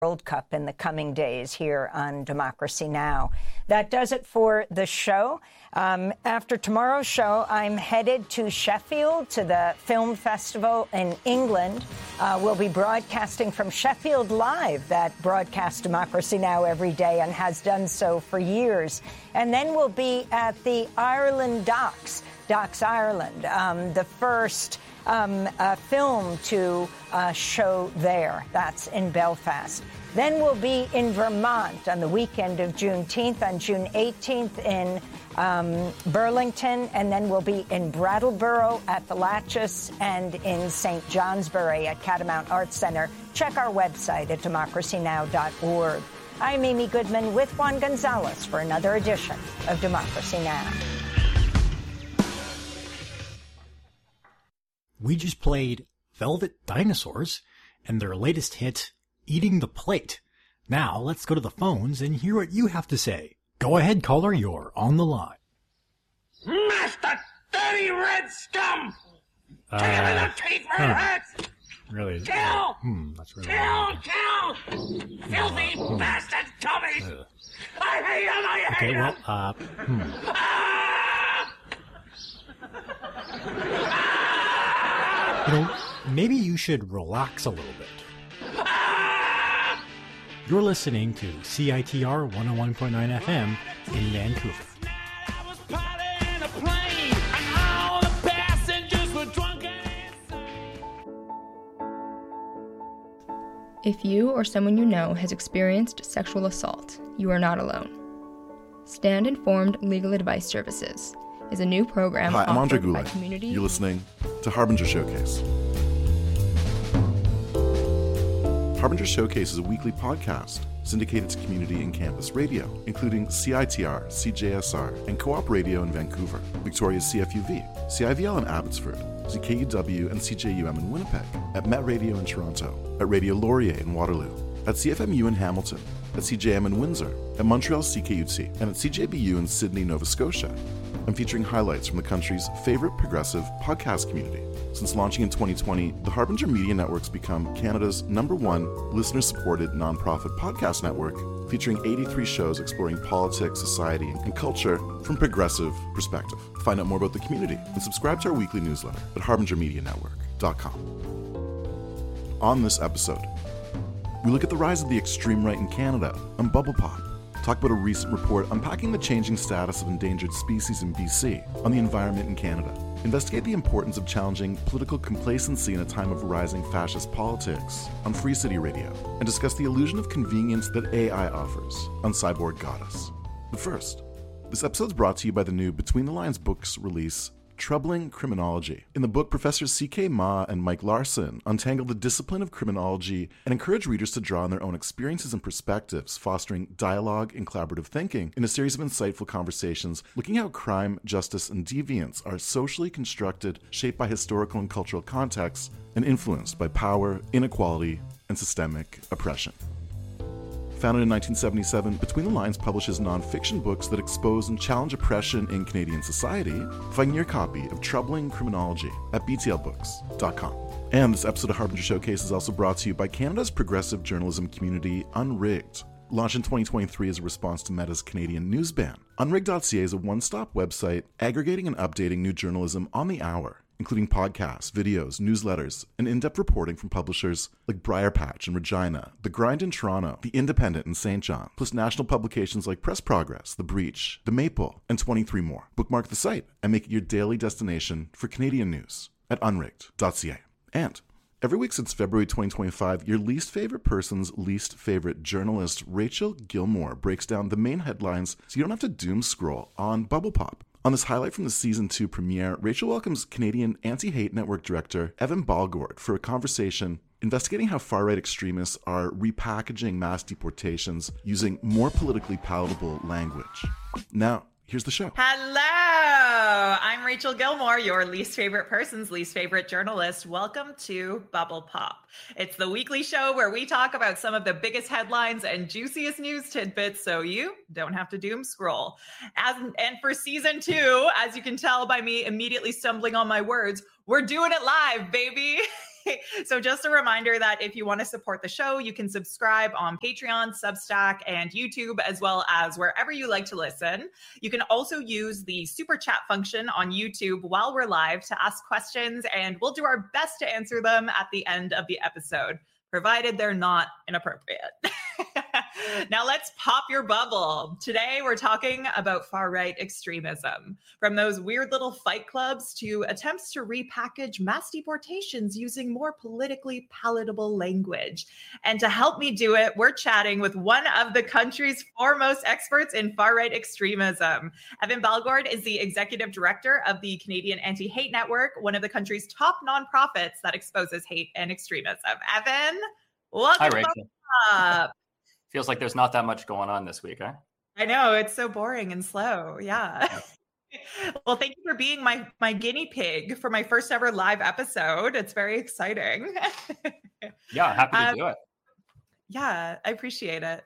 World Cup in the coming days here on Democracy Now! That does it for the show. After tomorrow's show, I'm headed to Sheffield to the film festival in England. We'll be broadcasting from Sheffield Live, that broadcasts Democracy Now! Every day and has done so for years. And then we'll be at the Ireland Docs Ireland, the first film to show there. That's in Belfast. Then we'll be in Vermont on the weekend of Juneteenth, on June 18th in Burlington, and then we'll be in Brattleboro at the Latches and in St. Johnsbury at Catamount Arts Center. Check our website at democracynow.org. I'm Amy Goodman with Juan Gonzalez for another edition of Democracy Now! We just played Velvet Dinosaurs and their latest hit, Eating the Plate. Now let's go to the phones and hear what you have to say. Go ahead, caller, you're on the line. Master dirty red scum! Take him in the teeth where it hurts! Really? Kill! That's really Kill! Filthy bastard Tommy! I hate him! I hate Okay, him! well, maybe you should relax a little bit. You're listening to CITR 101.9 FM in Vancouver. If you or someone you know has experienced sexual assault, you are not alone. Stand Informed Legal Advice Services is a new program Hi, I'm Andre offered by Goulet. community... You're listening to Harbinger Showcase. Harbinger Showcase is a weekly podcast syndicated to community and campus radio, including CITR, CJSR, and Co-op Radio in Vancouver, Victoria's CFUV, CIVL in Abbotsford, CKUW and CJUM in Winnipeg, at Met Radio in Toronto, at Radio Laurier in Waterloo, at CFMU in Hamilton, at CJM in Windsor, at Montreal CKUT, and at CJBU in Sydney, Nova Scotia. I'm featuring highlights from the country's favorite progressive podcast community. Since launching in 2020, the Harbinger Media Network's become Canada's #1 listener-supported nonprofit podcast network, featuring 83 shows exploring politics, society, and culture from progressive perspective. Find out more about the community and subscribe to our weekly newsletter at harbingermedianetwork.com. On this episode, we look at the rise of the extreme right in Canada on Bubble Pop, talk about a recent report unpacking the changing status of endangered species in BC, on the environment in Canada, investigate the importance of challenging political complacency in a time of rising fascist politics on Free City Radio, and discuss the illusion of convenience that AI offers on Cyborg Goddess. But first, this episode is brought to you by the new Between the Lines books release, Troubling Criminology. In the book, Professors C.K. Ma and Mike Larson untangle the discipline of criminology and encourage readers to draw on their own experiences and perspectives, fostering dialogue and collaborative thinking in a series of insightful conversations looking at how crime, justice, and deviance are socially constructed, shaped by historical and cultural contexts, and influenced by power, inequality, and systemic oppression. Founded in 1977, Between the Lines publishes nonfiction books that expose and challenge oppression in Canadian society. Find your copy of Troubling Criminology at btlbooks.com. And this episode of Harbinger Showcase is also brought to you by Canada's progressive journalism community, Unrigged. Launched in 2023 as a response to Meta's Canadian news ban, Unrigged.ca is a one-stop website aggregating and updating new journalism on the hour, including podcasts, videos, newsletters, and in-depth reporting from publishers like Briarpatch in Regina, The Grind in Toronto, The Independent in St. John, plus national publications like Press Progress, The Breach, The Maple, and 23 more. Bookmark the site and make it your daily destination for Canadian news at unrigged.ca. And every week since February 2025, your least favorite person's least favorite journalist, Rachel Gilmore, breaks down the main headlines so you don't have to doom scroll on Bubble Pop. On this highlight from the Season 2 premiere, Rachel welcomes Canadian Anti-Hate Network director Evan Balgord for a conversation investigating how far-right extremists are repackaging mass deportations using more politically palatable language. Now, here's the show. Hello! I'm Rachel Gilmore, your least favorite person's least favorite journalist. Welcome to Bubble Pop. It's the weekly show where we talk about some of the biggest headlines and juiciest news tidbits so you don't have to doom scroll. And for Season 2, as you can tell by me immediately stumbling on my words, we're doing it live, baby! So just a reminder that if you want to support the show, you can subscribe on Patreon, Substack, and YouTube, as well as wherever you like to listen. You can also use the super chat function on YouTube while we're live to ask questions, and we'll do our best to answer them at the end of the episode, provided they're not inappropriate. Now let's pop your bubble. Today we're talking about far-right extremism, from those weird little fight clubs to attempts to repackage mass deportations using more politically palatable language. And to help me do it, we're chatting with one of the country's foremost experts in far-right extremism. Evan Balgord is the executive director of the Canadian Anti-Hate Network, one of the country's top nonprofits that exposes hate and extremism. Evan, welcome. Hi, Rachel. Up. Feels like there's not that much going on this week, huh? I know, it's so boring and slow. Yeah. Well, thank you for being my guinea pig for my first ever live episode. It's very exciting. Yeah, happy to do it. Yeah, I appreciate it.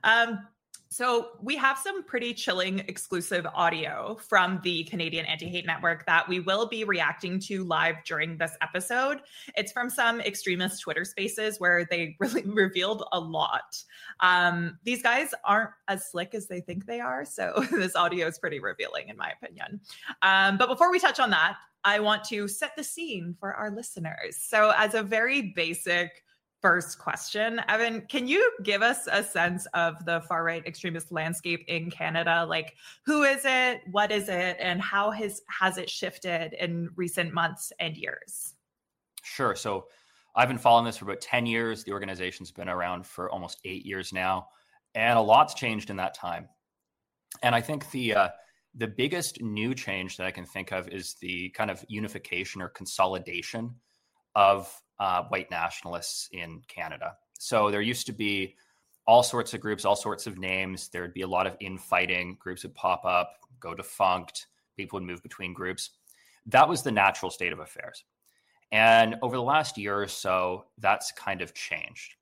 So we have some pretty chilling exclusive audio from the Canadian Anti-Hate Network that we will be reacting to live during this episode. It's from some extremist Twitter spaces where they really revealed a lot. These guys aren't as slick as they think they are, so this audio is pretty revealing in my opinion. But before we touch on that, I want to set the scene for our listeners. So as a very basic first question, Evan, can you give us a sense of the far-right extremist landscape in Canada? Like, who is it, what is it, and how has it shifted in recent months and years? Sure. So I've been following this for about 10 years. The organization's been around for almost 8 years now, and a lot's changed in that time. And I think the biggest new change that I can think of is the kind of unification or consolidation of white nationalists in Canada. So there used to be all sorts of groups, all sorts of names. There would be a lot of infighting. Groups would pop up, go defunct. People would move between groups. That was the natural state of affairs. And over the last year or so, that's kind of changed.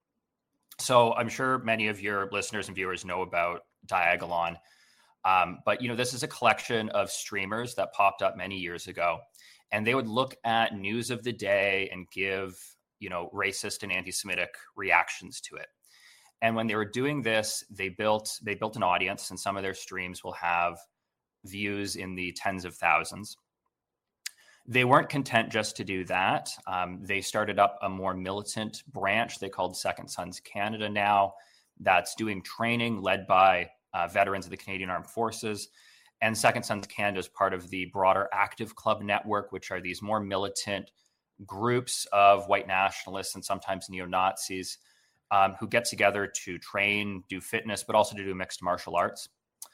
So I'm sure many of your listeners and viewers know about Diagolon. But, this is a collection of streamers that popped up many years ago. And they would look at news of the day and give, racist and anti-Semitic reactions to it. And when they were doing this, they built an audience, and some of their streams will have views in the tens of thousands. They weren't content just to do that. They started up a more militant branch they called Second Sons Canada now, that's doing training led by veterans of the Canadian Armed Forces. And Second Sons Canada is part of the broader Active Club network, which are these more militant groups of white nationalists and sometimes neo-Nazis who get together to train, do fitness, but also to do mixed martial arts.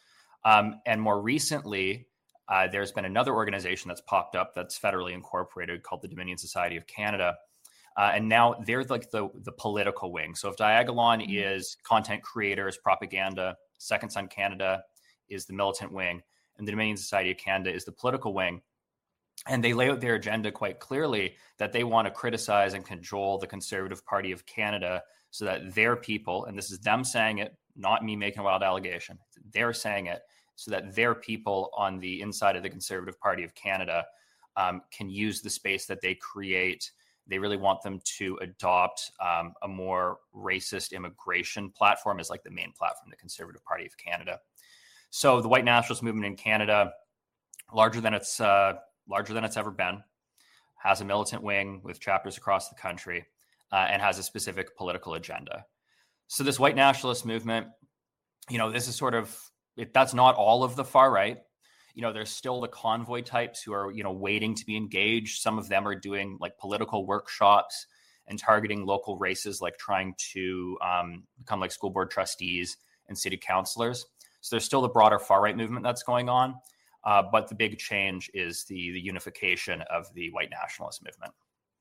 And more recently, there's been another organization that's popped up that's federally incorporated called the Dominion Society of Canada. And now they're like the political wing. So if Diagolon is content creators, propaganda, Second Son Canada is the militant wing, and the Dominion Society of Canada is the political wing. And they lay out their agenda quite clearly that they want to criticize and cajole the Conservative Party of Canada so that their people, and this is them saying it, not me making a wild allegation, they're saying it, so that their people on the inside of the Conservative Party of Canada can use the space that they create. They really want them to adopt a more racist immigration platform as like the main platform, the Conservative Party of Canada. So the white nationalist movement in Canada, larger than it's ever been, has a militant wing with chapters across the country, and has a specific political agenda. So this white nationalist movement, this is that's not all of the far right. There's still the convoy types who are, waiting to be engaged. Some of them are doing like political workshops and targeting local races, like trying to become like school board trustees and city councilors. So there's still the broader far right movement that's going on. But the big change is the unification of the white nationalist movement.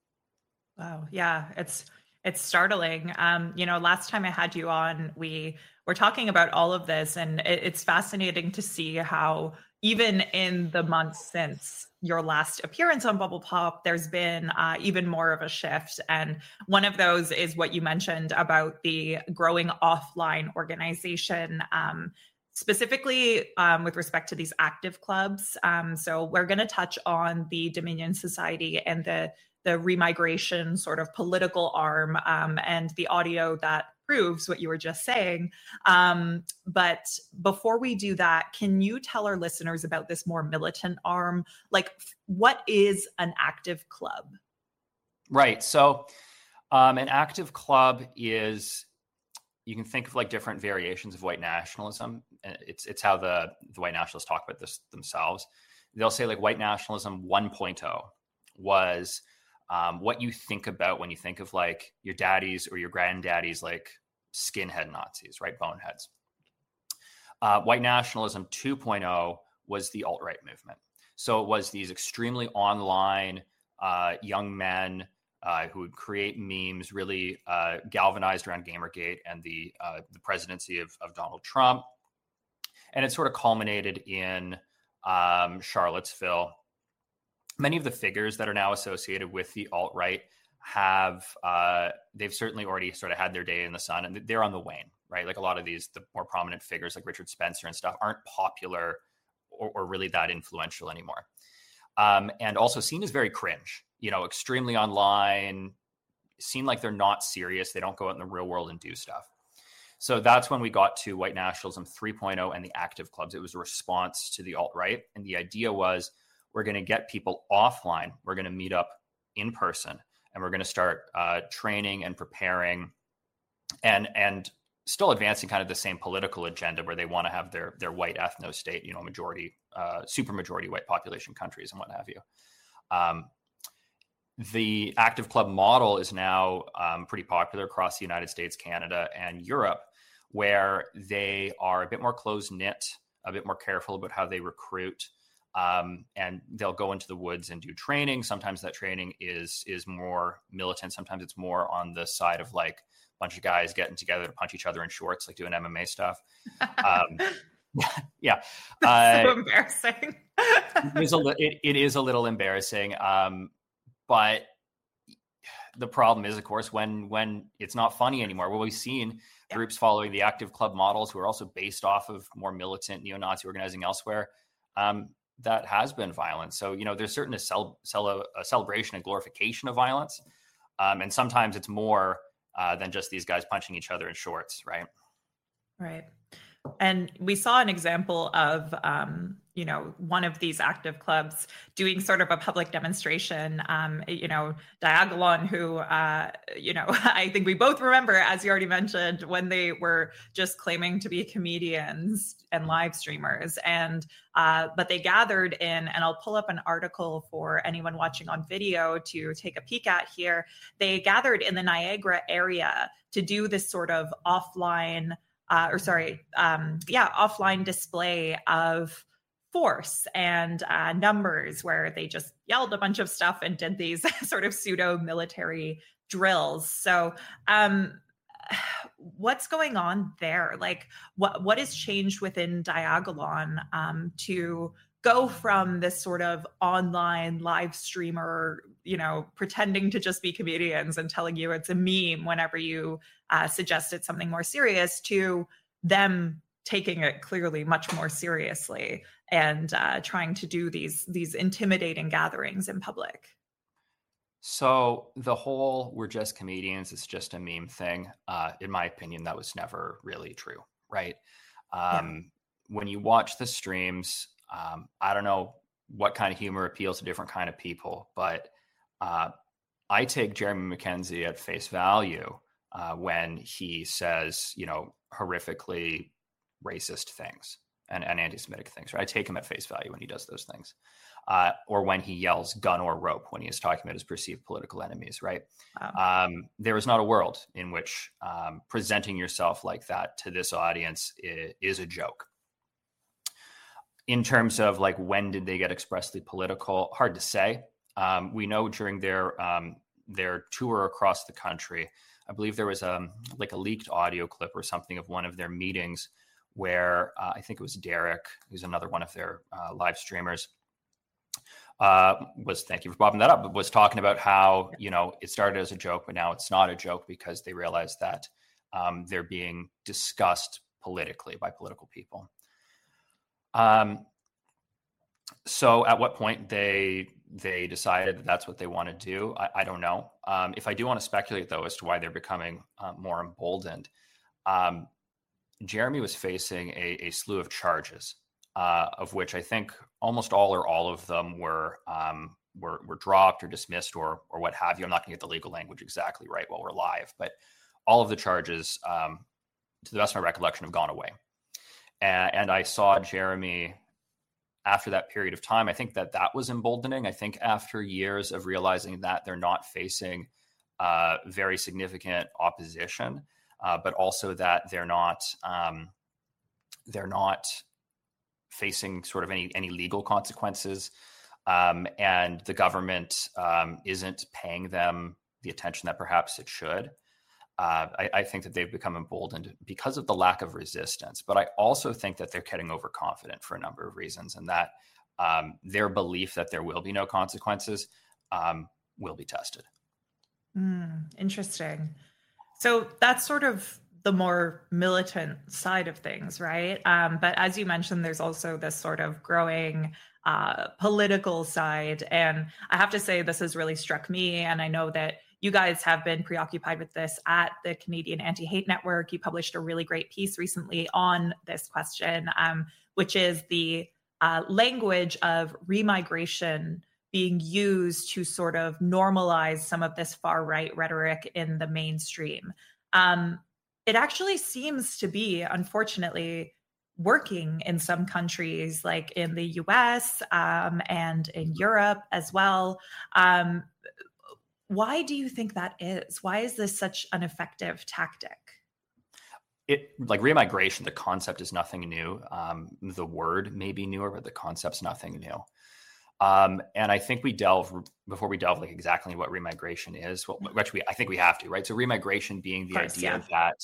Wow. Yeah, it's startling. Last time I had you on, we were talking about all of this, and it's fascinating to see how even in the months since your last appearance on Bubble Pop, there's been even more of a shift. And one of those is what you mentioned about the growing offline organization, specifically with respect to these active clubs. So we're going to touch on the Dominion Society and the remigration sort of political arm, and the audio that proves what you were just saying. But before we do that, can you tell our listeners about this more militant arm? Like, what is an active club? Right. So an active club is, you can think of like different variations of white nationalism. It's how the white nationalists talk about this themselves. They'll say like white nationalism 1.0 was what you think about when you think of like your daddies or your granddaddies, like skinhead Nazis, right? Boneheads. White nationalism 2.0 was the alt-right movement. So it was these extremely online young men who would create memes, really galvanized around Gamergate and the presidency of Donald Trump. And it sort of culminated in Charlottesville. Many of the figures that are now associated with the alt-right they've certainly already sort of had their day in the sun, and they're on the wane, right? Like a lot of the more prominent figures like Richard Spencer and stuff aren't popular or really that influential anymore. And also seen as very cringe, extremely online, seem like they're not serious. They don't go out in the real world and do stuff. So that's when we got to white nationalism 3.0 and the active clubs. It was a response to the alt-right. And the idea was, we're going to get people offline. We're going to meet up in person, and we're going to start training and preparing and still advancing kind of the same political agenda where they want to have their white ethno state, majority, super majority white population countries and what have you. The active club model is now pretty popular across the United States, Canada, and Europe, where they are a bit more close-knit, a bit more careful about how they recruit, and they'll go into the woods and do training. Sometimes that training is more militant. Sometimes it's more on the side of like a bunch of guys getting together to punch each other in shorts, like doing MMA stuff. Yeah. So embarrassing. It is a little embarrassing. But the problem is, of course, when it's not funny anymore. Well, we've seen groups following the active club models who are also based off of more militant neo-Nazi organizing elsewhere. That has been violent. So, there's certain a celebration and glorification of violence. And sometimes it's more than just these guys punching each other in shorts, right? Right. And we saw an example of, one of these active clubs doing sort of a public demonstration, Diagolon, who, I think we both remember, as you already mentioned, when they were just claiming to be comedians and live streamers. And, but they gathered in, and I'll pull up an article for anyone watching on video to take a peek at here. They gathered in the Niagara area to do this sort of offline display of force and numbers, where they just yelled a bunch of stuff and did these sort of pseudo military drills. So what's going on there? Like what has changed within Diagolon to go from this sort of online live streamer, pretending to just be comedians and telling you it's a meme whenever you suggested something more serious, to them taking it clearly much more seriously and trying to do these intimidating gatherings in public? So the whole "we're just comedians, it's just a meme" thing, in my opinion, that was never really true, right? When you watch the streams, I don't know what kind of humor appeals to different kind of people, but I take Jeremy Mackenzie at face value when he says, horrifically racist things and anti-Semitic things, right? I take him at face value when he does those things. Or when he yells gun or rope when he is talking about his perceived political enemies, right? Wow. There is not a world in which presenting yourself like that to this audience is a joke. In terms of like, when did they get expressly political? Hard to say. We know during their tour across the country, I believe there was a leaked audio clip or something of one of their meetings where I think it was Derek, who's another one of their live streamers, thank you for popping that up, but was talking about how, it started as a joke, but now it's not a joke because they realized that they're being discussed politically by political people. So at what point they they decided that that's what they want to do. I don't know. If I do want to speculate, though, as to why they're becoming more emboldened, Jeremy was facing a slew of charges, of which I think almost all or all of them were dropped or dismissed or what have you. I'm not going to get the legal language exactly right while we're live, but all of the charges, to the best of my recollection, have gone away. And I saw Jeremy after that period of time. I think that was emboldening. I think after years of realizing that they're not facing very significant opposition, but also that they're not facing sort of any legal consequences, and the government isn't paying them the attention that perhaps it should. I think that they've become emboldened because of the lack of resistance, but I also think that they're getting overconfident for a number of reasons, and that their belief that there will be no consequences will be tested. Interesting. So that's sort of the more militant side of things, right? But as you mentioned, there's also this sort of growing political side. And I have to say, this has really struck me. And I know that you guys have been preoccupied with this at the Canadian Anti-Hate Network. You published a really great piece recently on this question, which is the language of remigration being used to sort of normalize some of this far-right rhetoric in the mainstream. It actually seems to be, unfortunately, working in some countries, like in the US and in Europe as well. Why do you think that is? Why is this such an effective tactic? Like remigration, the concept is nothing new. The word may be newer, but the concept's nothing new. And I think before we delve like exactly what remigration is, which I think we have to, right? So remigration being the idea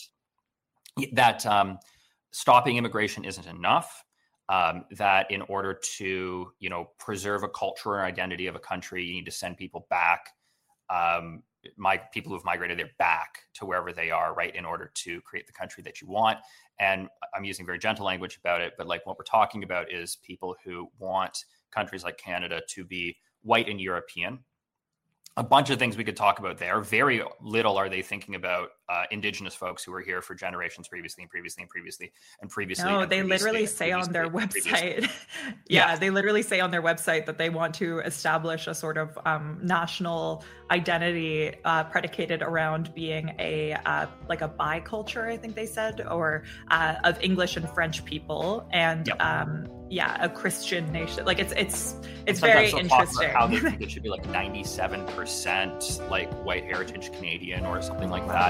that stopping immigration isn't enough, that in order to, preserve a culture or identity of a country, you need to send people back. People who've migrated, they're back to wherever they are, right, in order to create the country that you want. And I'm using very gentle language about it, but like what we're talking about is people who want countries like Canada to be white and European. A bunch of things we could talk about there. Very little are they thinking about Indigenous folks who were here for generations previously. No, they literally say on their website. Yeah, they literally say on their website that they want to establish a sort of national identity predicated around being a biculture, I think they said, or of English and French people, and a Christian nation. Like it's very interesting. How they think it should be like 97% like white heritage Canadian or something like that.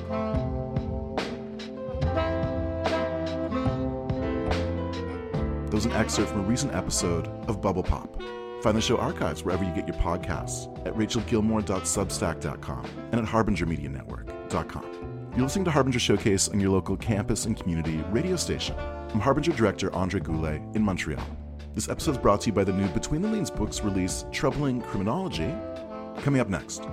That was an excerpt from a recent episode of Bubble Pop. Find the show archives wherever you get your podcasts at rachelgilmore.substack.com and at harbingermedianetwork.com. You're listening to Harbinger Showcase on your local campus and community radio station. I'm Harbinger director Andre Goulet in Montreal. This episode is brought to you by the new Between the Lanes books release, Troubling Criminology. Coming up next.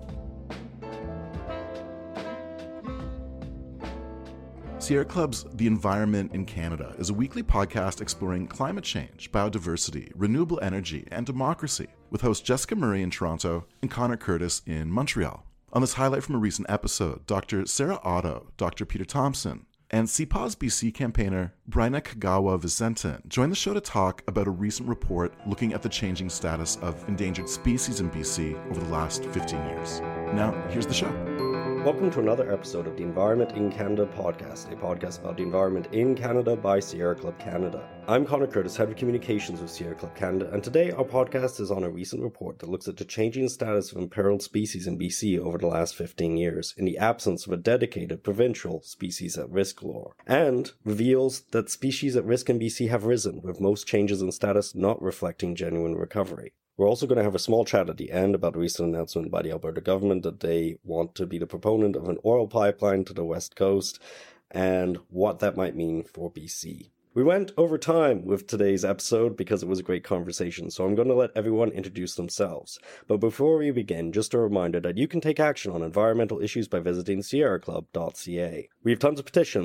Sierra Club's The Environment in Canada is a weekly podcast exploring climate change, biodiversity, renewable energy, and democracy, with host Jessica Murray in Toronto and Connor Curtis in Montreal. On this highlight from a recent episode, Dr. Sarah Otto, Dr. Peter Thompson, and CPAW's BC campaigner Bryna Kagawa-Vicentin joined the show to talk about a recent report looking at the changing status of endangered species in BC over the last 15 years. Now, here's the show. Welcome to another episode of the Environment in Canada podcast, a podcast about the environment in Canada by Sierra Club Canada. I'm Connor Curtis, Head of Communications with Sierra Club Canada, and today our podcast is on a recent report that looks at the changing status of imperiled species in BC over the last 15 years, in the absence of a dedicated provincial species at risk law, and reveals that species at risk in BC have risen, with most changes in status not reflecting genuine recovery. We're also going to have a small chat at the end about a recent announcement by the Alberta government that they want to be the proponent of an oil pipeline to the west coast and what that might mean for BC. We went over time with today's episode because it was a great conversation, so I'm going to let everyone introduce themselves. But before we begin, just a reminder that you can take action on environmental issues by visiting sierraclub.ca. We have tons of petitions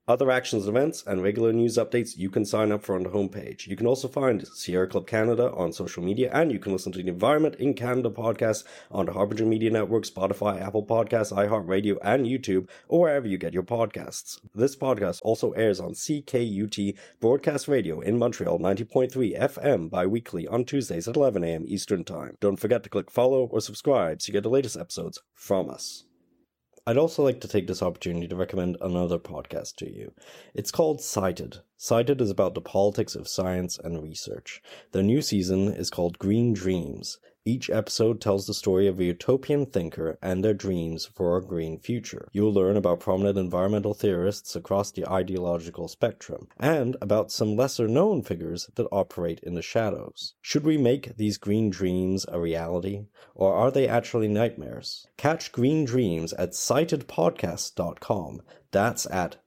Other actions, events, and regular news updates you can sign up for on the homepage. You can also find Sierra Club Canada on social media, and you can listen to the Environment in Canada podcast on the Harbinger Media Network, Spotify, Apple Podcasts, iHeartRadio, and YouTube, or wherever you get your podcasts. This podcast also airs on CKUT Broadcast Radio in Montreal, 90.3 FM bi-weekly on Tuesdays at 11 a.m. Eastern Time. Don't forget to click follow or subscribe so you get the latest episodes from us. I'd also like to take this opportunity to recommend another podcast to you. It's called Cited. Cited is about the politics of science and research. Their new season is called Green Dreams. Each episode tells the story of a utopian thinker and their dreams for a green future. You'll learn about prominent environmental theorists across the ideological spectrum, and about some lesser-known figures that operate in the shadows. Should we make these green dreams a reality, or are they actually nightmares? Catch Green Dreams at citedpodcast.com. That's at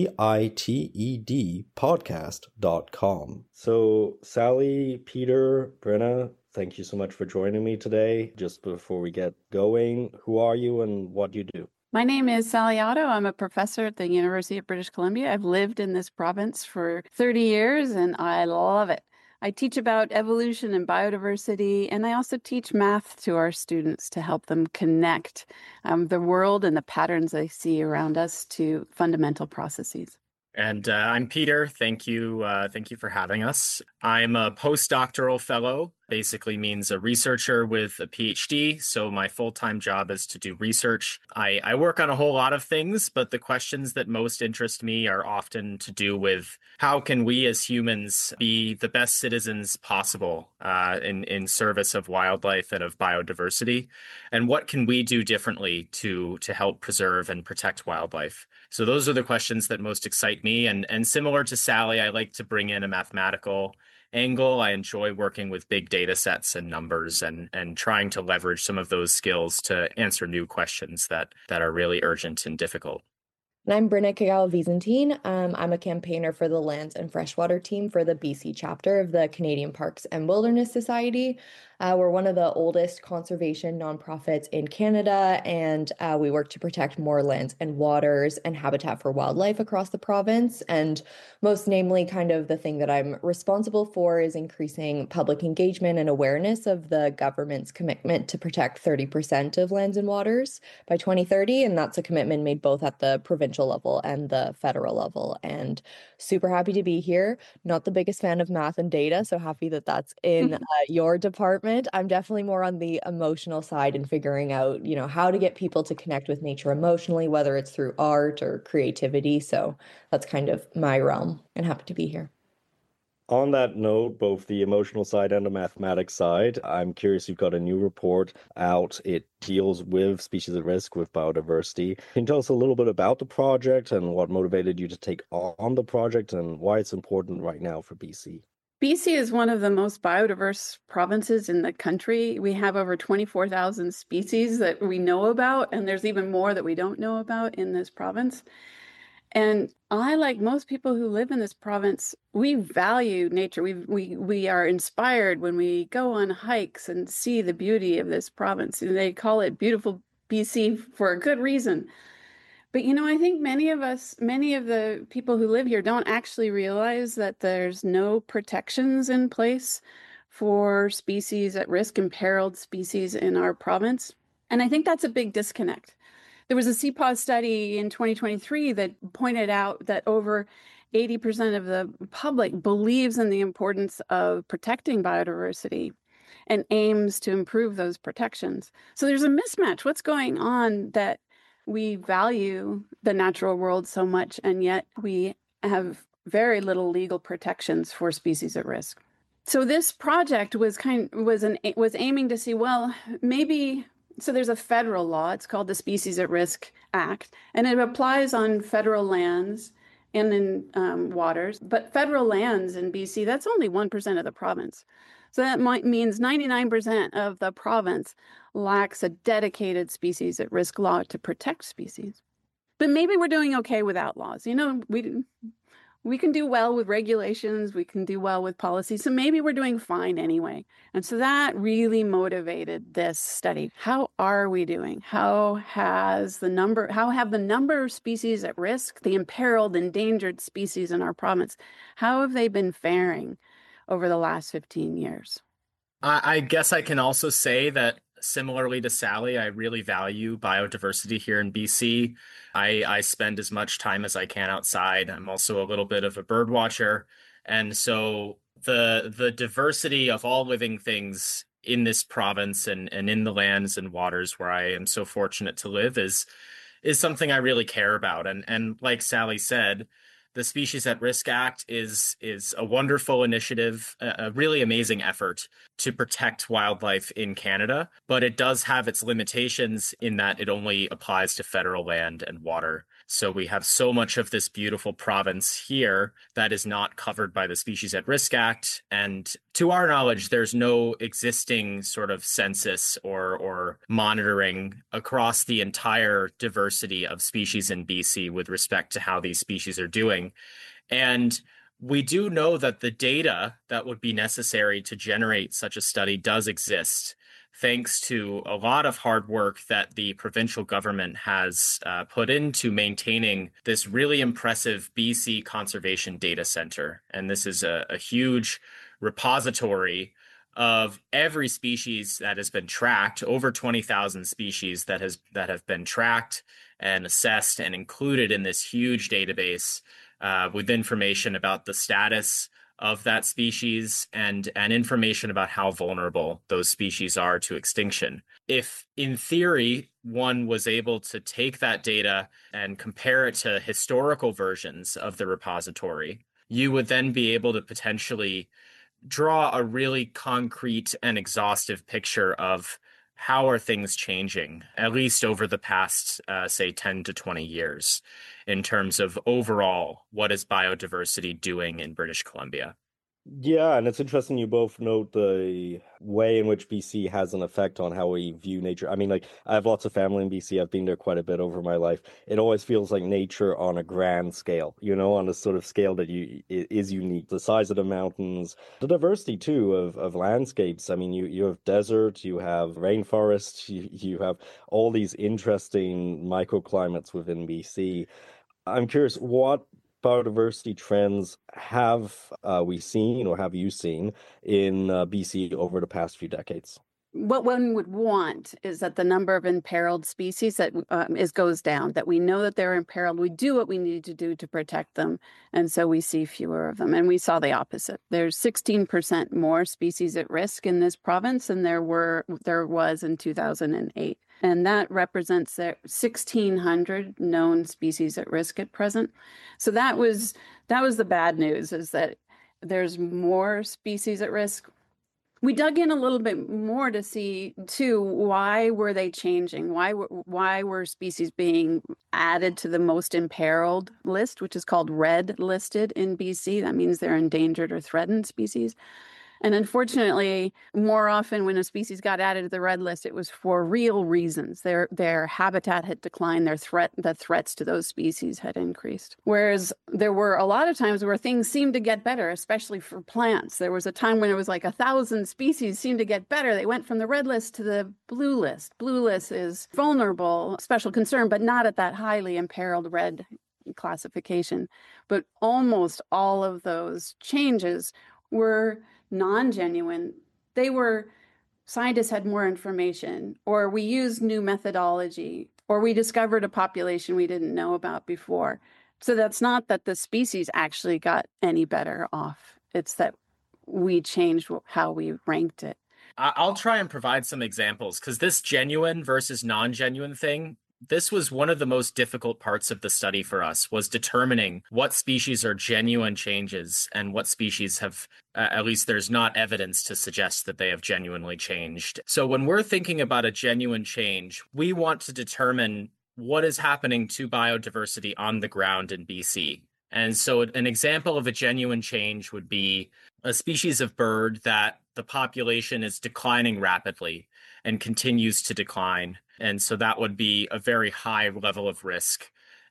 CITED podcast.com. So, Sally, Peter, Brenna, thank you so much for joining me today. Just before we get going, who are you and what do you do? My name is Sally Otto. I'm a professor at the University of British Columbia. I've lived in this province for 30 years and I love it. I teach about evolution and biodiversity, and I also teach math to our students to help them connect the world and the patterns they see around us to fundamental processes. And I'm Peter. Thank you for having us. I'm a postdoctoral fellow, basically means a researcher with a PhD. So my full-time job is to do research. I work on a whole lot of things, but the questions that most interest me are often to do with how can we as humans be the best citizens possible in service of wildlife and of biodiversity, and what can we do differently to help preserve and protect wildlife. So those are the questions that most excite me. And similar to Sally, I like to bring in a mathematical angle. I enjoy working with big data sets and numbers and trying to leverage some of those skills to answer new questions that are really urgent and difficult. And I'm Brenna Kagawa-Vizentin. I'm a campaigner for the Lands and Freshwater team for the BC chapter of the Canadian Parks and Wilderness Society. We're one of the oldest conservation nonprofits in Canada, and we work to protect more lands and waters and habitat for wildlife across the province. And most namely, kind of the thing that I'm responsible for is increasing public engagement and awareness of the government's commitment to protect 30% of lands and waters by 2030. And that's a commitment made both at the provincial level and the federal level. And super happy to be here. Not the biggest fan of math and data, so happy that that's in your department. I'm definitely more on the emotional side and figuring out, how to get people to connect with nature emotionally, whether it's through art or creativity. So that's kind of my realm, and happy to be here. On that note, both the emotional side and the mathematics side, I'm curious, you've got a new report out. It deals with species at risk, with biodiversity. Can you tell us a little bit about the project and what motivated you to take on the project and why it's important right now for BC? BC is one of the most biodiverse provinces in the country. We have over 24,000 species that we know about, and there's even more that we don't know about in this province. And I, like most people who live in this province, we value nature. We are inspired when we go on hikes and see the beauty of this province. And they call it beautiful BC for a good reason. But, I think many of the people who live here don't actually realize that there's no protections in place for species at risk, imperiled species in our province. And I think that's a big disconnect. There was a CPAW study in 2023 that pointed out that over 80% of the public believes in the importance of protecting biodiversity and aims to improve those protections. So there's a mismatch. What's going on that we value the natural world so much, and yet we have very little legal protections for species at risk? So this project was aiming to see, well, maybe. So there's a federal law, it's called the Species at Risk Act, and it applies on federal lands and in waters. But federal lands in BC, that's only 1% of the province. So that means 99% of the province lacks a dedicated species at risk law to protect species. But maybe we're doing okay without laws. we can do well with regulations, we can do well with policy, so maybe we're doing fine anyway. And so that really motivated this study. How are we doing? How have the number of species at risk, the imperiled, endangered species in our province, how have they been faring over the last 15 years? I guess I can also say that similarly to Sally, I really value biodiversity here in BC. I spend as much time as I can outside. I'm also a little bit of a bird watcher. And so the diversity of all living things in this province and in the lands and waters where I am so fortunate to live is something I really care about. And like Sally said, the Species at Risk Act is a wonderful initiative, a really amazing effort to protect wildlife in Canada, but it does have its limitations in that it only applies to federal land and water. So we have so much of this beautiful province here that is not covered by the Species at Risk Act. And to our knowledge, there's no existing sort of census or monitoring across the entire diversity of species in BC with respect to how these species are doing. And we do know that the data that would be necessary to generate such a study does exist, thanks to a lot of hard work that the provincial government has put into maintaining this really impressive BC Conservation Data Center. And this is a huge repository of every species that has been tracked, over 20,000 species that have been tracked and assessed and included in this huge database with information about the status of that species and information about how vulnerable those species are to extinction. If, in theory, one was able to take that data and compare it to historical versions of the repository, you would then be able to potentially draw a really concrete and exhaustive picture of how are things changing, at least over the past, say, 10 to 20 years, in terms of overall, what is biodiversity doing in British Columbia? Yeah, and it's interesting you both note the way in which BC has an effect on how we view nature. I mean, like, I have lots of family in BC. I've been there quite a bit over my life. It always feels like nature on a grand scale, on a sort of scale that is unique. The size of the mountains, the diversity, too, of landscapes. I mean, you have desert, you have rainforest, you have all these interesting microclimates within BC. I'm curious, what biodiversity trends have we seen or have you seen in BC over the past few decades? What one would want is that the number of imperiled species that goes down, that we know that they're imperiled. We do what we need to do to protect them. And so we see fewer of them. And we saw the opposite. There's 16% more species at risk in this province than there was in 2008. And that represents 1,600 known species at risk at present. So that was the bad news, is that there's more species at risk. We dug in a little bit more to see, too, why were they changing? Why were species being added to the most imperiled list, which is called red listed in BC? That means they're endangered or threatened species. And unfortunately, more often when a species got added to the red list, it was for real reasons. Their habitat had declined, the threats to those species had increased. Whereas there were a lot of times where things seemed to get better, especially for plants. There was a time when it was like 1,000 species seemed to get better. They went from the red list to the blue list. Blue list is vulnerable, special concern, but not at that highly imperiled red classification. But almost all of those changes were non-genuine. Scientists had more information, or we used new methodology, or we discovered a population we didn't know about before. So that's not that the species actually got any better off. It's that we changed how we ranked it. I'll try and provide some examples, because this genuine versus non-genuine thing, this was one of the most difficult parts of the study for us, was determining what species are genuine changes and what species have, at least there's not evidence to suggest that they have genuinely changed. So when we're thinking about a genuine change, we want to determine what is happening to biodiversity on the ground in BC. And so an example of a genuine change would be a species of bird that the population is declining rapidly and continues to decline. And so that would be a very high level of risk.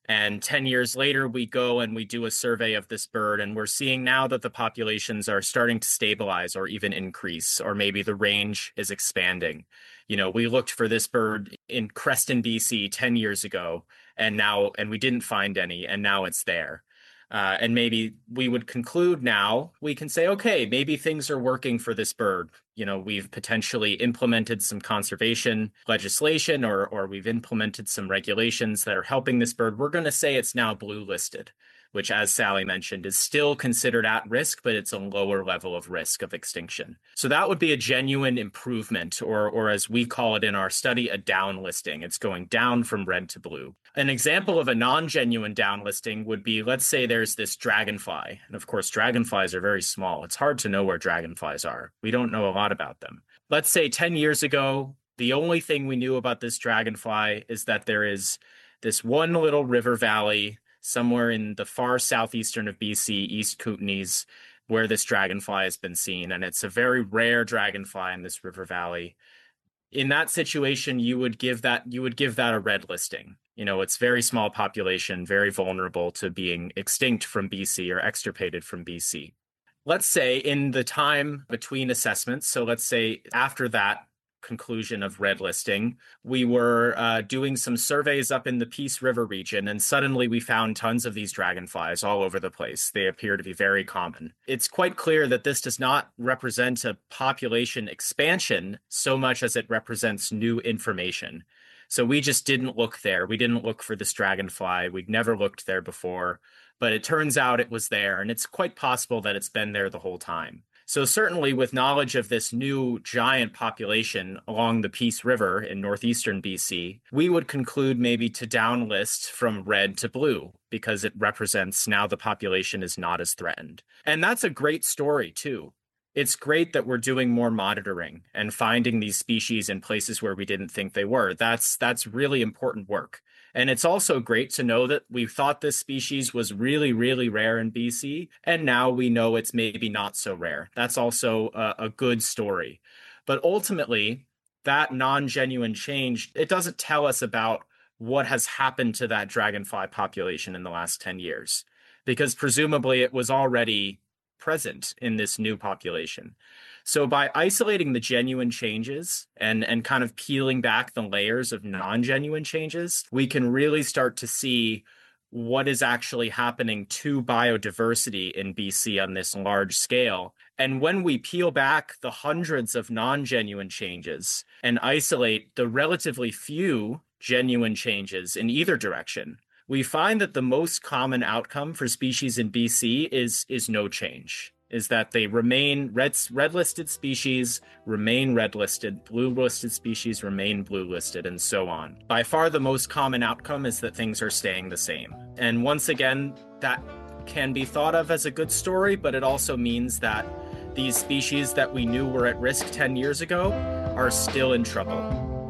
And 10 years later, we go and we do a survey of this bird, and we're seeing now that the populations are starting to stabilize or even increase, or maybe the range is expanding. We looked for this bird in Creston, BC 10 years ago, and we didn't find any, and now it's there. And maybe we would conclude now, we can say, okay, maybe things are working for this bird. We've potentially implemented some conservation legislation or we've implemented some regulations that are helping this bird. We're going to say it's now blue listed, which, as Sally mentioned, is still considered at risk, but it's a lower level of risk of extinction. So that would be a genuine improvement, or as we call it in our study, a downlisting. It's going down from red to blue. An example of a non-genuine downlisting would be, let's say there's this dragonfly. And of course, dragonflies are very small. It's hard to know where dragonflies are. We don't know a lot about them. Let's say 10 years ago, the only thing we knew about this dragonfly is that there is this one little river valley somewhere in the far southeastern of BC, East Kootenays, where this dragonfly has been seen. And it's a very rare dragonfly in this river valley. In that situation, you would give that a red listing. It's very small population, very vulnerable to being extinct from BC or extirpated from BC. Let's say in the time between assessments, so let's say after that conclusion of red listing, we were doing some surveys up in the Peace River region, and suddenly we found tons of these dragonflies all over the place. They appear to be very common. It's quite clear that this does not represent a population expansion so much as it represents new information. So we just didn't look there. We didn't look for this dragonfly. We'd never looked there before, but it turns out it was there, and it's quite possible that it's been there the whole time. So certainly with knowledge of this new giant population along the Peace River in northeastern BC, we would conclude maybe to downlist from red to blue because it represents now the population is not as threatened. And that's a great story too. It's great that we're doing more monitoring and finding these species in places where we didn't think they were. That's really important work. And it's also great to know that we thought this species was really, really rare in BC, and now we know it's maybe not so rare. That's also a good story. But ultimately, that non-genuine change, it doesn't tell us about what has happened to that dragonfly population in the last 10 years, because presumably it was already present in this new population. So by isolating the genuine changes and kind of peeling back the layers of non-genuine changes, we can really start to see what is actually happening to biodiversity in BC on this large scale. And when we peel back the hundreds of non-genuine changes and isolate the relatively few genuine changes in either direction, we find that the most common outcome for species in BC is no change. Is that they remain red-listed species, remain red-listed, blue-listed species remain blue-listed, and so on. By far the most common outcome is that things are staying the same. And once again, that can be thought of as a good story, but it also means that these species that we knew were at risk 10 years ago are still in trouble.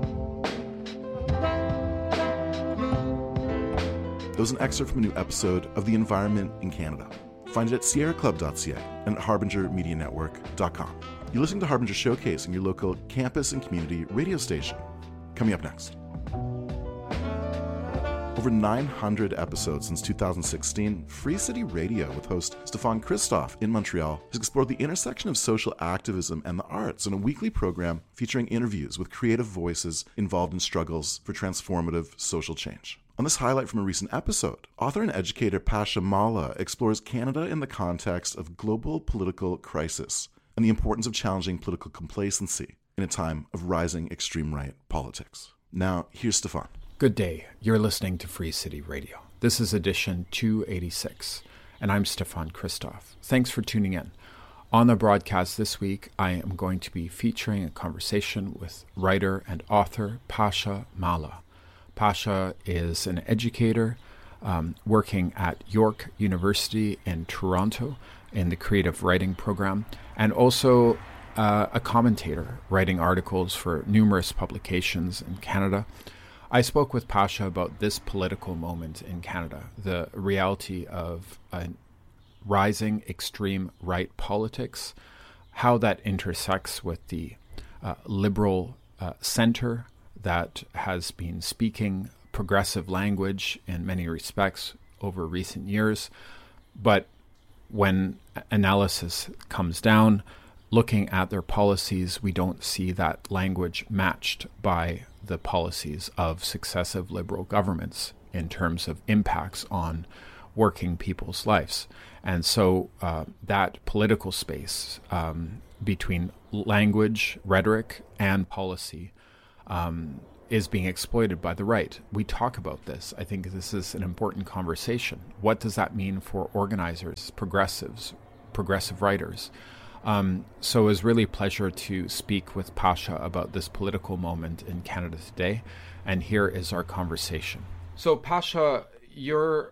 That was an excerpt from a new episode of The Environment in Canada. Find it at sierraclub.ca and at harbingermedianetwork.com. You're listening to Harbinger Showcase in your local campus and community radio station. Coming up next. Over 900 episodes since 2016, Free City Radio with host Stefan Christoff in Montreal has explored the intersection of social activism and the arts in a weekly program featuring interviews with creative voices involved in struggles for transformative social change. On this highlight from a recent episode, author and educator Pasha Mala explores Canada in the context of global political crisis and the importance of challenging political complacency in a time of rising extreme right politics. Now, here's Stefan. Good day. You're listening to Free City Radio. This is edition 286, and I'm Stefan Christoff. Thanks for tuning in. On the broadcast this week, I am going to be featuring a conversation with writer and author Pasha Mala. Pasha is an educator working at York University in Toronto in the creative writing program, and also a commentator writing articles for numerous publications in Canada. I spoke with Pasha about this political moment in Canada, the reality of rising extreme right politics, how that intersects with the liberal center that has been speaking progressive language in many respects over recent years. But when analysis comes down, looking at their policies, we don't see that language matched by the policies of successive Liberal governments in terms of impacts on working people's lives. And so that political space between language, rhetoric, and policy is being exploited by the right. We talk about this. I think this is an important conversation. What does that mean for organizers, progressives, progressive writers? So it was really a pleasure to speak with Pasha about this political moment in Canada today. And here is our conversation. So Pasha, your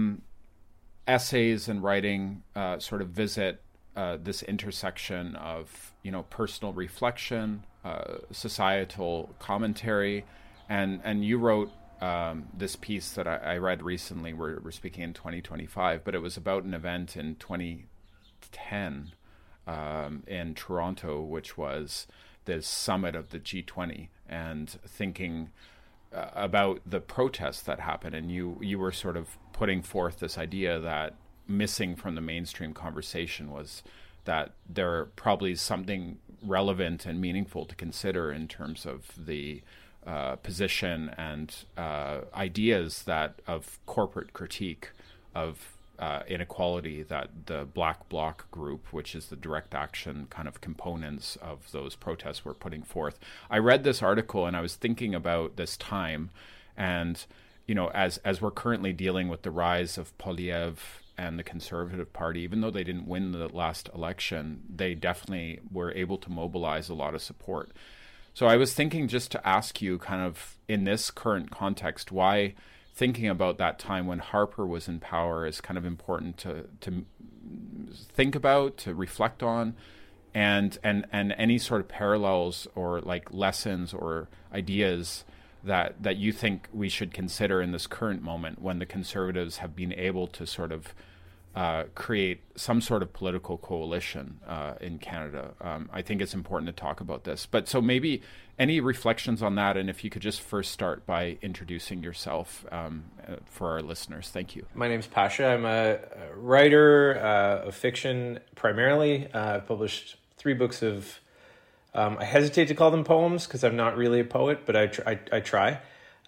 essays and writing sort of visit this intersection of, personal reflection, societal commentary, and you wrote this piece that I read recently. We're speaking in 2025, but it was about an event in 2010 in Toronto, which was the summit of the G20, and thinking about the protests that happened. And you were sort of putting forth this idea that missing from the mainstream conversation was that there probably is something relevant and meaningful to consider in terms of the position and ideas that of corporate critique of inequality that the Black Bloc group, which is the direct action kind of components of those protests, were putting forth. I read this article and I was thinking about this time, and as we're currently dealing with the rise of Poilievre and the Conservative Party, even though they didn't win the last election, they definitely were able to mobilize a lot of support. So I was thinking just to ask you, kind of in this current context, why thinking about that time when Harper was in power is kind of important to think about, to reflect on, and any sort of parallels or like lessons or ideas that you think we should consider in this current moment when the Conservatives have been able to sort of create some sort of political coalition in Canada. I think it's important to talk about this. But so maybe any reflections on that, and if you could just first start by introducing yourself for our listeners. Thank you. My name's Pasha. I'm a writer of fiction primarily. I've published 3 books of, I hesitate to call them poems because I'm not really a poet, but I try.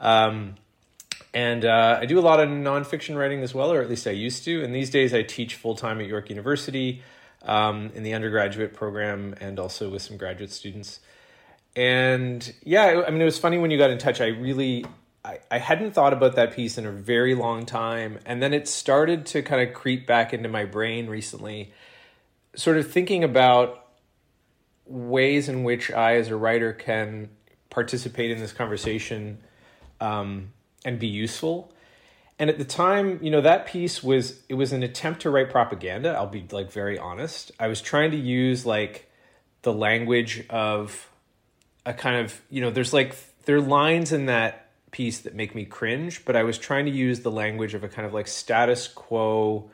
And I do a lot of nonfiction writing as well, or at least I used to. And these days I teach full-time at York University in the undergraduate program and also with some graduate students. And yeah, I mean, it was funny when you got in touch. I hadn't thought about that piece in a very long time. And then it started to kind of creep back into my brain recently, sort of thinking about ways in which I, as a writer, can participate in this conversation and be useful. And at the time, that piece was an attempt to write propaganda. I'll be very honest. I was trying to use the language of a kind of, there are lines in that piece that make me cringe, but I was trying to use the language of a kind of status quo,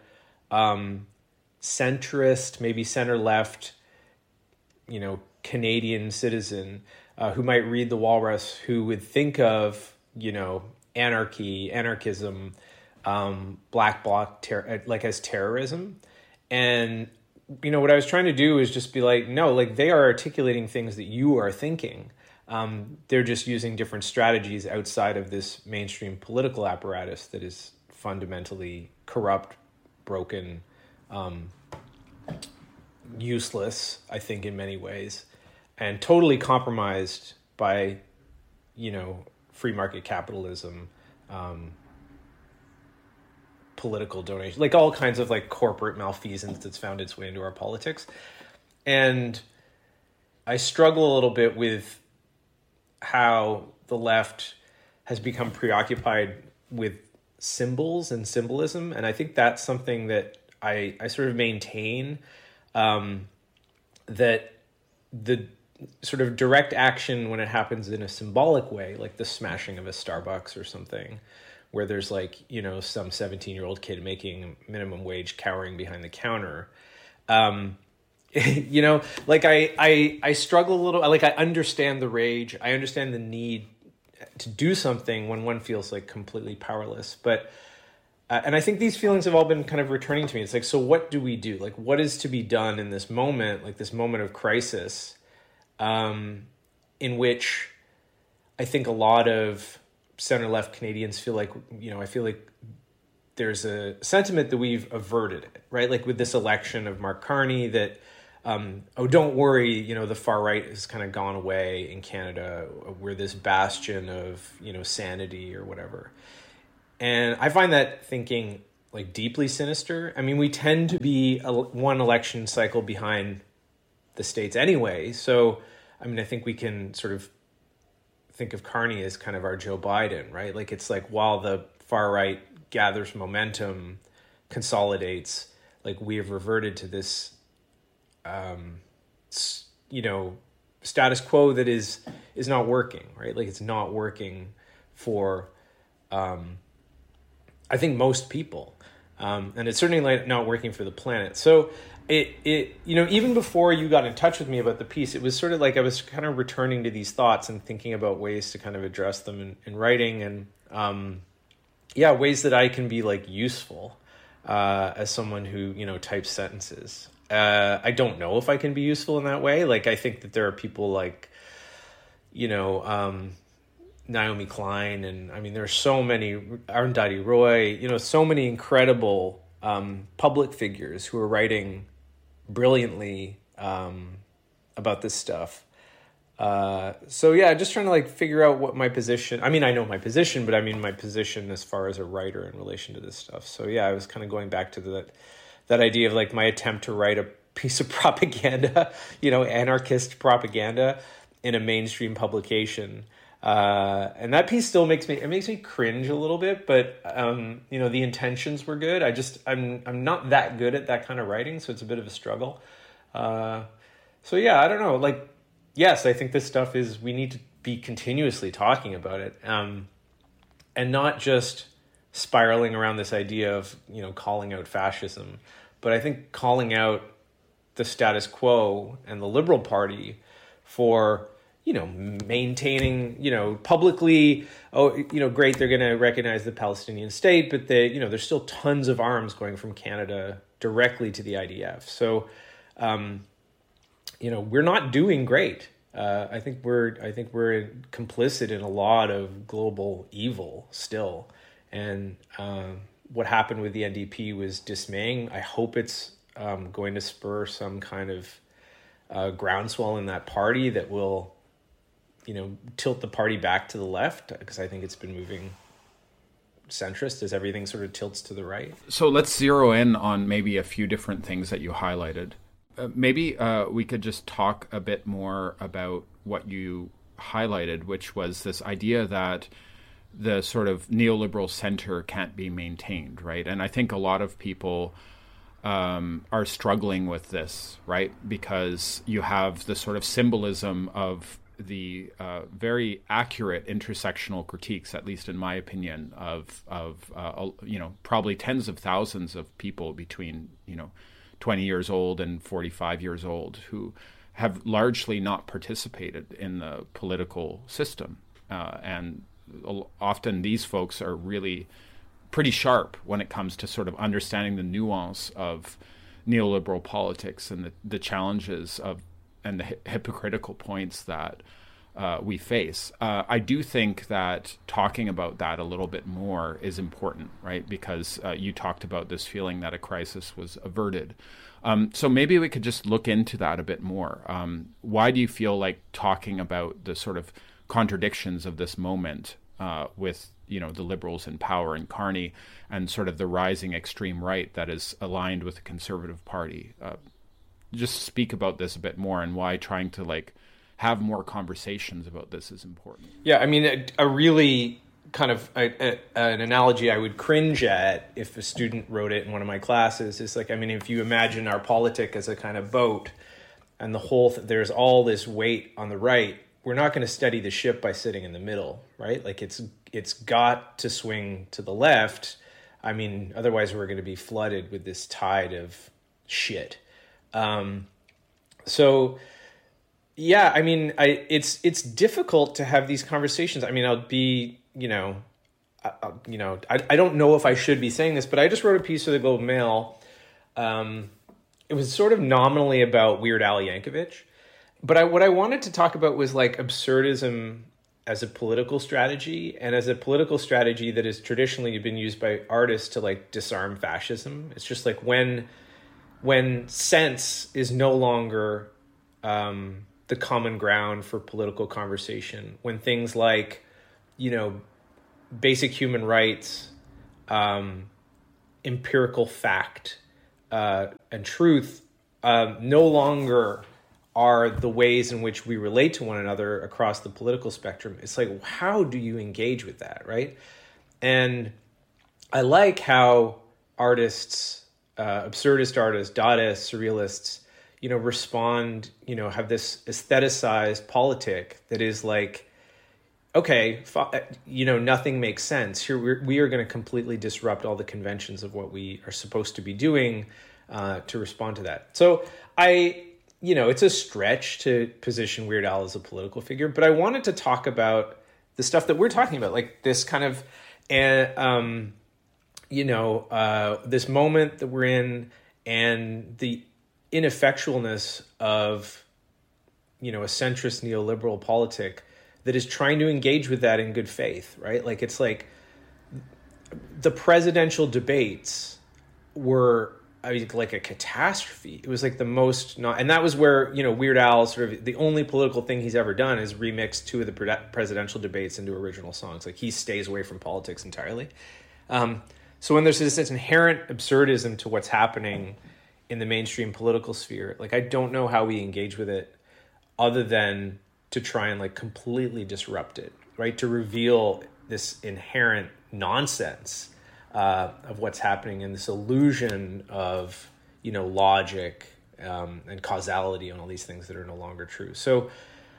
centrist, maybe center left, Canadian citizen who might read The Walrus, who would think of, anarchy, anarchism, Black Bloc as terrorism. And what I was trying to do is just be no, they are articulating things that you are thinking. They're just using different strategies outside of this mainstream political apparatus that is fundamentally corrupt, broken, useless, I think, in many ways, and totally compromised by, free market capitalism, political donation, all kinds of corporate malfeasance that's found its way into our politics. And I struggle a little bit with how the left has become preoccupied with symbols and symbolism. And I think that's something that I sort of maintain, that the sort of direct action when it happens in a symbolic way, like the smashing of a Starbucks or something, where there's some 17-year-old kid making minimum wage cowering behind the counter. I struggle a little, I understand the rage. I understand the need to do something when one feels like completely powerless. But and I think these feelings have all been kind of returning to me. It's like, so what do we do? Like, what is to be done in this moment, like this moment of crisis, in which I think a lot of center-left Canadians feel like, I feel like there's a sentiment that we've averted it, right? Like with this election of Mark Carney that, don't worry, the far right has kind of gone away in Canada. We're this bastion of, sanity or whatever. And I find that thinking like deeply sinister. I mean, we tend to be one election cycle behind the States anyway. So, I mean, I think we can sort of think of Carney as kind of our Joe Biden, right? Like, it's like while the far right gathers momentum, consolidates, like we have reverted to this, status quo that is not working, right? Like it's not working for, I think most people, and it's certainly like not working for the planet. So it even before you got in touch with me about the piece, it was sort of like I was kind of returning to these thoughts and thinking about ways to kind of address them in writing, and ways that I can be like useful as someone who types sentences. I don't know if I can be useful in that way. Like I think that there are people like Naomi Klein, and I mean there are so many, Arundhati Roy, so many incredible public figures who are writing brilliantly about this stuff. Just trying to like figure out what my position. I mean, I know my position, but I mean my position as far as a writer in relation to this stuff. So yeah, I was kind of going back to that idea of like my attempt to write a piece of propaganda, anarchist propaganda in a mainstream publication. And that piece still makes me cringe a little bit, but the intentions were good. I'm not that good at that kind of writing, so it's a bit of a struggle. I don't know. Like, yes, I think this stuff we need to be continuously talking about it, and not just spiraling around this idea of calling out fascism, but I think calling out the status quo and the Liberal Party for maintaining, publicly, great, they're going to recognize the Palestinian state, but there's still tons of arms going from Canada directly to the IDF. So, we're not doing great. I think we're complicit in a lot of global evil still. And what happened with the NDP was dismaying. I hope it's going to spur some kind of groundswell in that party that will tilt the party back to the left, because I think it's been moving centrist as everything sort of tilts to the right. So let's zero in on maybe a few different things that you highlighted. Maybe we could just talk a bit more about what you highlighted, which was this idea that the sort of neoliberal center can't be maintained, right? And I think a lot of people are struggling with this, right? Because you have the sort of symbolism of the very accurate intersectional critiques, at least in my opinion, of probably tens of thousands of people between 20 years old and 45 years old who have largely not participated in the political system, and often these folks are really pretty sharp when it comes to sort of understanding the nuance of neoliberal politics and the challenges of and the hypocritical points that we face. I do think that talking about that a little bit more is important, right? Because you talked about this feeling that a crisis was averted. So maybe we could just look into that a bit more. Why do you feel like talking about the sort of contradictions of this moment with the Liberals in power and Carney and sort of the rising extreme right that is aligned with the Conservative Party? Just speak about this a bit more and why trying to have more conversations about this is important. Yeah, I mean, a really kind of an analogy I would cringe at if a student wrote it in one of my classes is like, I mean, if you imagine our politic as a kind of boat and the whole there's all this weight on the right, we're not going to steady the ship by sitting in the middle, right? Like it's got to swing to the left. I mean, otherwise we're going to be flooded with this tide of shit. So, Yeah, I mean, it's difficult to have these conversations. I mean, I'll be, I don't know if I should be saying this, but I just wrote a piece for the Globe and Mail. It was sort of nominally about Weird Al Yankovic, but what I wanted to talk about was like absurdism as a political strategy, and as a political strategy that has traditionally been used by artists to like disarm fascism. It's just like when sense is no longer the common ground for political conversation, when things like, basic human rights, empirical fact, and truth no longer are the ways in which we relate to one another across the political spectrum. It's like, how do you engage with that, right? And I like how artists, absurdist artists, Dadaists, surrealists, respond, have this aestheticized politic that is like, okay, nothing makes sense. Here we are going to completely disrupt all the conventions of what we are supposed to be doing to respond to that. So it's a stretch to position Weird Al as a political figure, but I wanted to talk about the stuff that we're talking about, like this kind of, this moment that we're in, and the ineffectualness of, a centrist neoliberal politic that is trying to engage with that in good faith, right? Like, it's like the presidential debates were, like a catastrophe. It was like the most and that was where, Weird Al, sort of the only political thing he's ever done is remix two of the presidential debates into original songs. Like, he stays away from politics entirely. So when there's this inherent absurdism to what's happening in the mainstream political sphere, like, I don't know how we engage with it other than to try and like completely disrupt it, right? To reveal this inherent nonsense of what's happening, in this illusion of, logic and causality and all these things that are no longer true. So,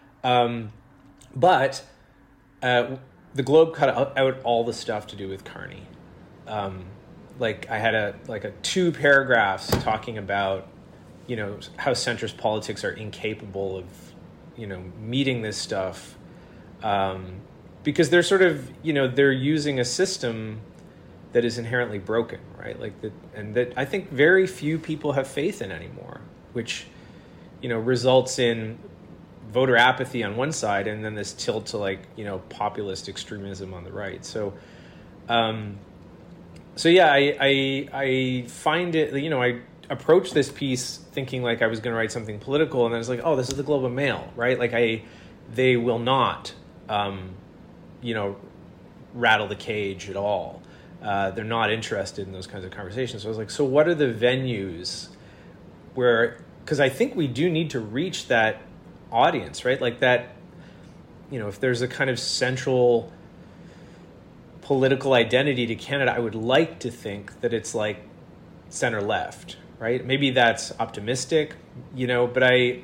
but the Globe cut out all the stuff to do with Carney. Like, I had a 2 paragraphs talking about, how centrist politics are incapable of, meeting this stuff, because they're sort of, they're using a system that is inherently broken, right? Like that, and that I think very few people have faith in anymore, which, results in voter apathy on one side, and then this tilt to like, populist extremism on the right. So, yeah, I find it, I approached this piece thinking like I was going to write something political, and then I was like, oh, this is the Globe and Mail, right? Like they will not, rattle the cage at all. They're not interested in those kinds of conversations. So I was like, so what are the venues where, because I think we do need to reach that audience, right? Like that, if there's a kind of central political identity to Canada, I would like to think that it's like center left, right? Maybe that's optimistic, but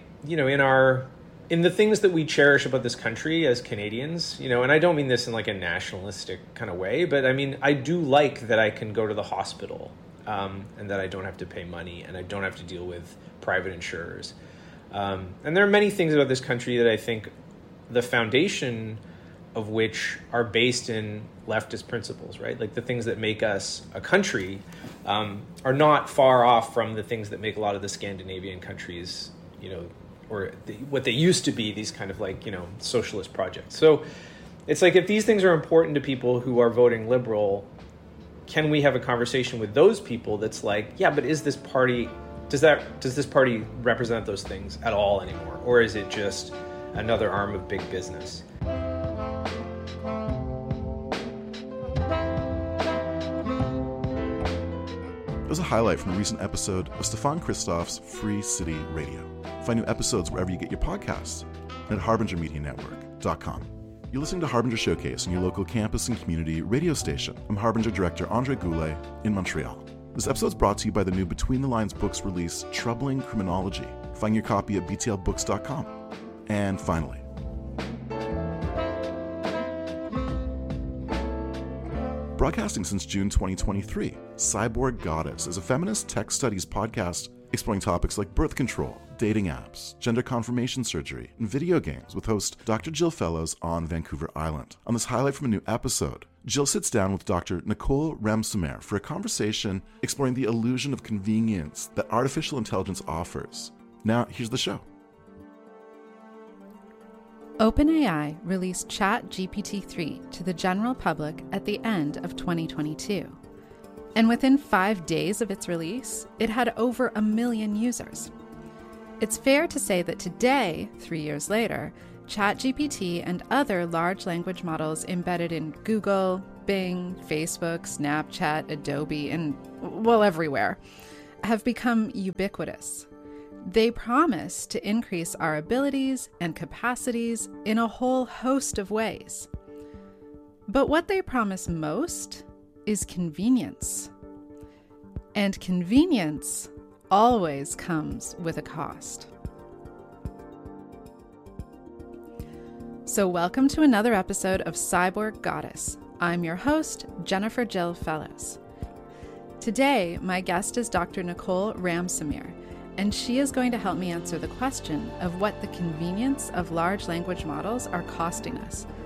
in the things that we cherish about this country as Canadians, and I don't mean this in like a nationalistic kind of way, but I mean, I do like that I can go to the hospital, and that I don't have to pay money, and I don't have to deal with private insurers. And there are many things about this country that I think the foundation of which are based in leftist principles, right? Like the things that make us a country are not far off from the things that make a lot of the Scandinavian countries, or what they used to be, these kind of like, socialist projects. So it's like, if these things are important to people who are voting Liberal, can we have a conversation with those people that's like, yeah, but is this party, does this party represent those things at all anymore? Or is it just another arm of big business? It was a highlight from a recent episode of Stefan Christoff's Free City Radio. Find new episodes wherever you get your podcasts and at HarbingerMediaNetwork.com. You're listening to Harbinger Showcase on your local campus and community radio station. I'm Harbinger director Andre Goulet in Montreal. This episode is brought to you by the new Between the Lines books release, Troubling Criminology. Find your copy at btlbooks.com. And finally, broadcasting since June 2023, Cyborg Goddess is a feminist tech studies podcast exploring topics like birth control, dating apps, gender confirmation surgery, and video games with host Dr. Jill Fellows on Vancouver Island. On this highlight from a new episode, Jill sits down with Dr. Nicole Remsemer for a conversation exploring the illusion of convenience that artificial intelligence offers. Now, here's the show. OpenAI released ChatGPT-3 to the general public at the end of 2022. And within 5 days of its release, it had over 1 million users. It's fair to say that today, 3 years later, ChatGPT and other large language models embedded in Google, Bing, Facebook, Snapchat, Adobe, and, well, everywhere, have become ubiquitous. They promise to increase our abilities and capacities in a whole host of ways. But what they promise most is convenience. And convenience always comes with a cost. So welcome to another episode of Cyborg Goddess. I'm your host, Jennifer Jill Fellows. Today, my guest is Dr. Nicole Remsemer, and she is going to help me answer the question of what the convenience of large language models are costing us,